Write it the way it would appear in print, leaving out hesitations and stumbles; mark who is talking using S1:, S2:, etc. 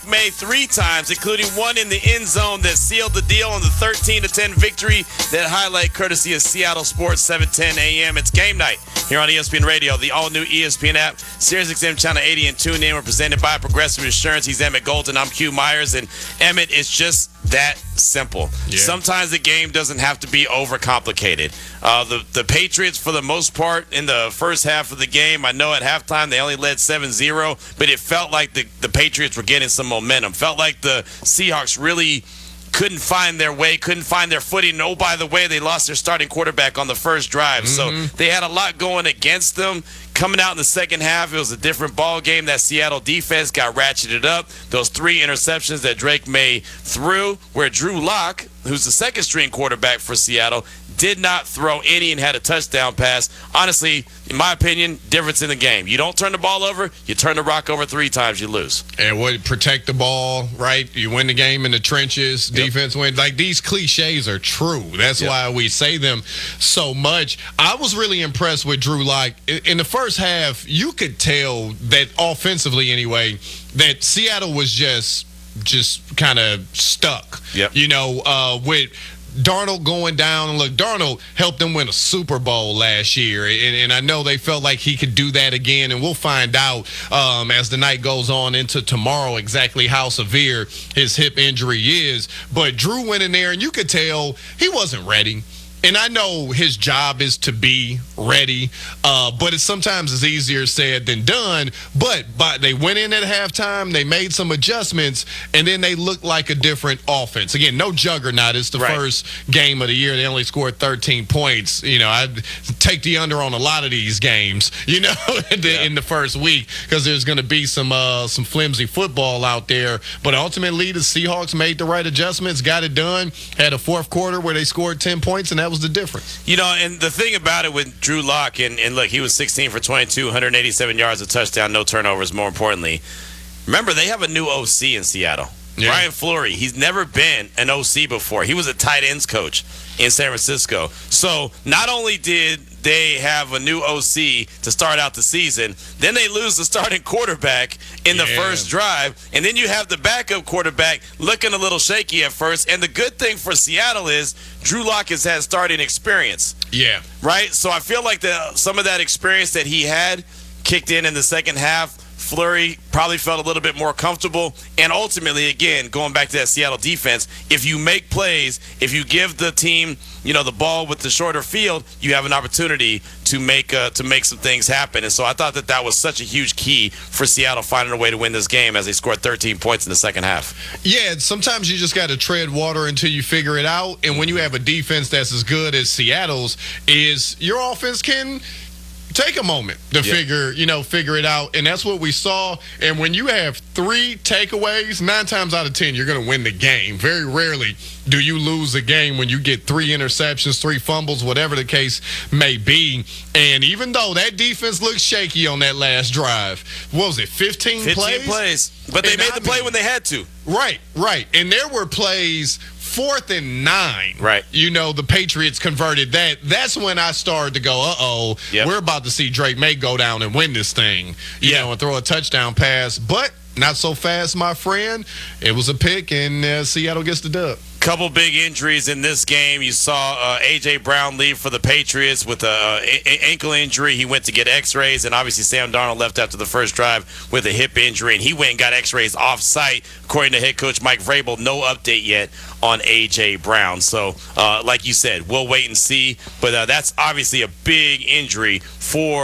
S1: May 3 times, including one in the end zone that sealed the deal on the 13-10 victory. That highlight courtesy of Seattle Sports, 7:10 a.m. It's game night here on ESPN Radio, the all-new ESPN app, SiriusXM Channel 80 and TuneIn. We're presented by Progressive Insurance. He's Emmett Golden. I'm Q Myers. And Emmett, it's just that simple. Yeah. Sometimes the game doesn't have to be overcomplicated. The Patriots, for the most part, in the first half of the game, I know at halftime they only led 7-0, but it felt like the Patriots were getting some momentum. Felt like the Seahawks really couldn't find their way, couldn't find their footing. Oh, by the way, they lost their starting quarterback on the first drive. So they had a lot going against them. Coming out in the second half, it was a different ball game. That Seattle defense got ratcheted up. Those 3 interceptions that Drake May threw, where Drew Lock, who's the second-string quarterback for Seattle, did not throw any and had a touchdown pass. Honestly, in my opinion, difference in the game. You don't turn the ball over, you turn the rock over 3 times, you lose.
S2: And protect the ball, right? You win the game in the trenches, defense wins. Like, these cliches are true. That's why we say them so much. I was really impressed with Drew Lock. In the first half, you could tell that offensively anyway, that Seattle was just kind of stuck. You know, with Darnold going down. And look, Darnold helped them win a Super Bowl last year, and I know they felt like he could do that again, and we'll find out as the night goes on into tomorrow exactly how severe his hip injury is. But Drew went in there, and you could tell he wasn't ready. And I know his job is to be ready, but sometimes it's easier said than done. But they went in at halftime, they made some adjustments, and then they looked like a different offense. Again, no juggernaut. It's the first game of the year. They only scored 13 points. You know, I'd take the under on a lot of these games, you know, in the first week, because there's going to be some flimsy football out there. But ultimately, the Seahawks made the right adjustments, got it done, had a fourth quarter where they scored 10 points, and that was the difference.
S1: You know, and the thing about it with Drew Lock, and look, he was 16 for 22, 187 yards, a touchdown, no turnovers, more importantly. Remember, they have a new OC in Seattle. Brian Fleury. He's never been an OC before. He was a tight ends coach in San Francisco. So not only did they have a new OC to start out the season, then they lose the starting quarterback in the first drive, and then you have the backup quarterback looking a little shaky at first. And the good thing for Seattle is Drew Lock has had starting experience. Yeah. Right? So I feel like some of that experience that he had kicked in the second half. Fleury probably felt a little bit more comfortable. And ultimately, again, going back to that Seattle defense, if you make plays, if you give the team, you know, the ball with the shorter field, you have an opportunity to make some things happen. And so I thought that was such a huge key for Seattle finding a way to win this game as they scored 13 points in the second half. Yeah, sometimes you just got to tread water until you figure it out. And when you have a defense that's as good as Seattle's, is your offense can take a moment to figure it out, and that's what we saw. And when you have 3 takeaways, 9 times out of 10, you're going to win the game. Very rarely do you lose a game when you get 3 interceptions, 3 fumbles, whatever the case may be. And even though that defense looked shaky on that last drive, what was it, 15 plays? 15 plays. But they made the play when they had to. Right. And there were plays 4th and 9. Right. You know, the Patriots converted that. That's when I started to go, we're about to see Drake May go down and win this thing, you know, and throw a touchdown pass. But not so fast, my friend. It was a pick, and Seattle gets the dub. Couple big injuries in this game. You saw A.J. Brown leave for the Patriots with an ankle injury. He went to get x-rays, and obviously Sam Darnold left after the first drive with a hip injury, and he went and got x-rays off-site. According to head coach Mike Vrabel, no update yet on A.J. Brown. So, like you said, we'll wait and see. But that's obviously a big injury for